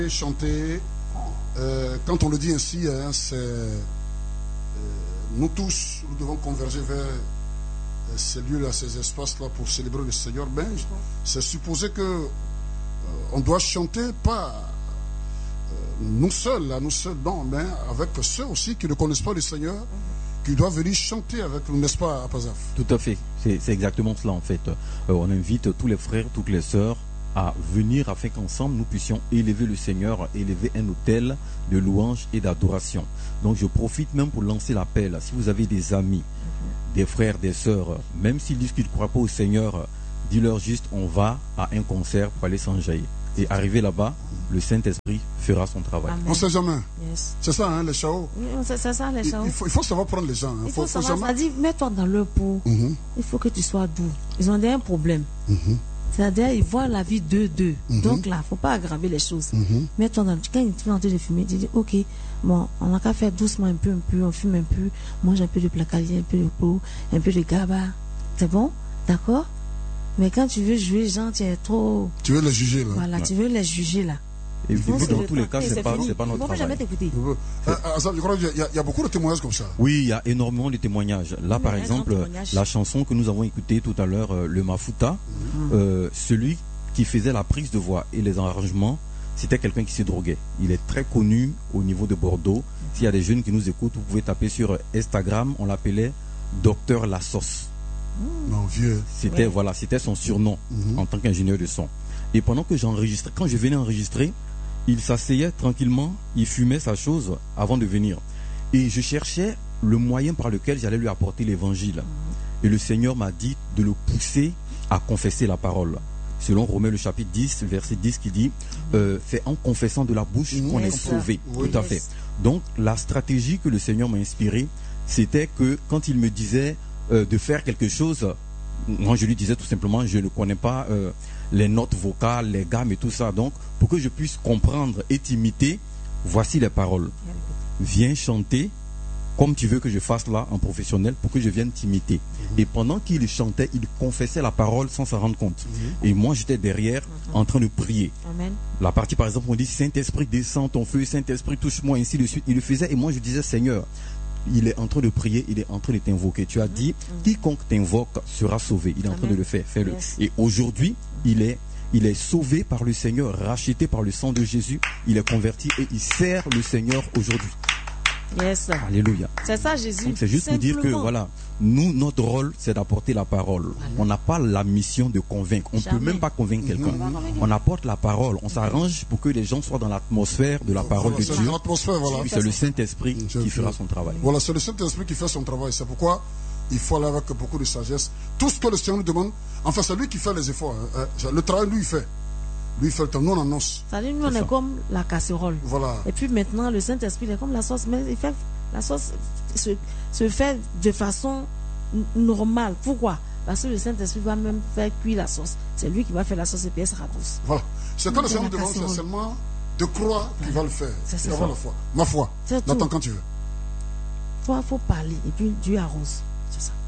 Chanter, quand on le dit ainsi, hein, nous tous, nous devons converger vers ces lieux-là, ces espaces-là pour célébrer le Seigneur. Ben, c'est supposé que on doit chanter pas nous seuls, non, mais avec ceux aussi qui ne connaissent pas le Seigneur, qui doivent venir chanter avec nous, n'est-ce pas, Apazaf? Tout à fait, c'est exactement cela en fait. On invite tous les frères, toutes les sœurs à venir afin qu'ensemble nous puissions élever le Seigneur, élever un autel de louange et d'adoration. Donc je profite même pour lancer l'appel. Si vous avez des amis, des frères, des sœurs, même s'ils disent qu'ils ne croient pas au Seigneur, dis-leur juste on va à un concert pour aller s'enjailler. Et arrivé là-bas, le Saint-Esprit fera son travail. Amen. On ne sait jamais. Yes. C'est ça, hein, les chaos. Oui, c'est ça, les chaos. Il faut savoir prendre les gens. Hein. Il faut savoir, ça dit, mets-toi dans leur peau. Il faut que tu sois doux. Ils ont un problème. C'est-à-dire, ils voient la vie d'eux. Donc là, il ne faut pas aggraver les choses. Mets-toi dans... Quand ils sont en train de fumer, tu dis, ok, bon, on n'a qu'à faire doucement un peu, on fume un peu, mange un peu de placalier, un peu de peau, un peu de gaba. C'est bon? D'accord? Mais quand tu veux jouer, genre, tu es trop... Tu veux les juger, là. Voilà, ouais. Tu veux les juger, là. Et dans tous les cas, c'est pas notre travail. On ne va jamais t'écouter. Je crois qu'il y a beaucoup de témoignages comme ça. Oui, il y a énormément de témoignages. Là, par exemple, la chanson que nous avons écoutée tout à l'heure, le Mafuta, celui qui faisait la prise de voix et les arrangements, c'était quelqu'un qui se droguait. Il est très connu au niveau de Bordeaux. S'il y a des jeunes qui nous écoutent, vous pouvez taper sur Instagram, on l'appelait Docteur La Sauce. Mon vieux. C'était voilà, c'était son surnom en tant qu'ingénieur de son. Et pendant que j'enregistrais, quand je venais enregistrer, il s'asseyait tranquillement, il fumait sa chose avant de venir. Et je cherchais le moyen par lequel j'allais lui apporter l'évangile. Et le Seigneur m'a dit de le pousser à confesser la parole. Selon Romains le chapitre 10, verset 10 qui dit c'est en confessant de la bouche qu'on est sauvé. Oui. Tout à fait. Donc la stratégie que le Seigneur m'a inspirée, c'était que quand il me disait de faire quelque chose, moi je lui disais tout simplement je ne connais pas les notes vocales, les gammes et tout ça. Donc pour que je puisse comprendre et t'imiter, voici les paroles. Viens chanter comme tu veux que je fasse là en professionnel pour que je vienne t'imiter. Et pendant qu'il chantait, il confessait la parole sans s'en rendre compte. Et moi j'étais derrière en train de prier. Amen. La partie par exemple on dit Saint-Esprit descends ton feu, Saint-Esprit touche-moi, ainsi de suite. Il le faisait et moi je disais Seigneur, il est en train de prier, il est en train de t'invoquer. Tu as dit, quiconque t'invoque sera sauvé. Il est en train de le faire, fais-le. Yes. Et aujourd'hui, il est sauvé par le Seigneur, racheté par le sang de Jésus. Il est converti et il sert le Seigneur aujourd'hui. Yes. Alléluia. C'est ça Jésus. Donc c'est juste pour dire que voilà, nous, notre rôle, c'est d'apporter la parole. Voilà. On n'a pas la mission de convaincre. On ne peut même pas convaincre quelqu'un. On apporte la parole. On s'arrange pour que les gens soient dans l'atmosphère de la parole de Dieu. Voilà. C'est le Saint-Esprit qui fera son travail. Voilà, c'est le Saint-Esprit qui fait son travail. C'est pourquoi il faut aller avec beaucoup de sagesse. Tout ce que le Seigneur nous demande, enfin c'est lui qui fait les efforts. Le travail, lui, il fait. Lui, il fait le temps. Nous, on annonce. C'est-à-dire, nous, on est comme la casserole. Voilà. Et puis maintenant, le Saint-Esprit, il est comme la sauce. Mais il fait, la sauce se fait de façon normale. Pourquoi? Parce que le Saint-Esprit va même faire cuire la sauce. C'est lui qui va faire la sauce et puis elle sera douce. Voilà. C'est quand le Seigneur nous demande, c'est seulement de croire qu'il va le faire. C'est avoir la foi. Ma foi. N'attends quand tu veux. Toi, il faut parler. Et puis Dieu arrose. C'est ça.